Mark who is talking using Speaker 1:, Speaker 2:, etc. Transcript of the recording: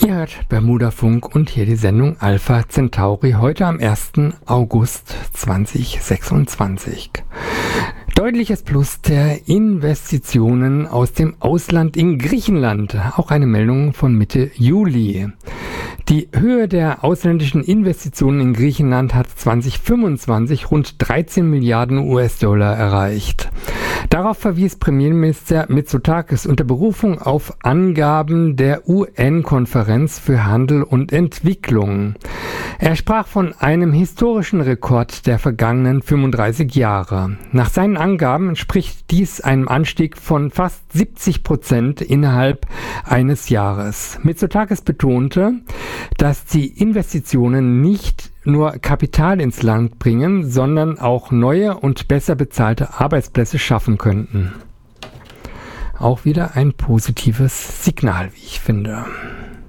Speaker 1: Ihr hört Bermuda-Funk und hier die Sendung Alpha Centauri heute am 1. August 2026. Deutliches Plus der Investitionen aus dem Ausland in Griechenland. Auch eine Meldung von Mitte Juli. Die Höhe der ausländischen Investitionen in Griechenland hat 2025 rund 13 Milliarden US-Dollar erreicht. Darauf verwies Premierminister Mitsotakis unter Berufung auf Angaben der UN-Konferenz für Handel und Entwicklung. Er sprach von einem historischen Rekord der vergangenen 35 Jahre. Nach seinen Angaben entspricht dies einem Anstieg von fast 70% innerhalb eines Jahres. Mitsotakis betonte, dass die Investitionen nicht nur Kapital ins Land bringen, sondern auch neue und besser bezahlte Arbeitsplätze schaffen könnten. Auch wieder ein positives Signal, wie ich finde.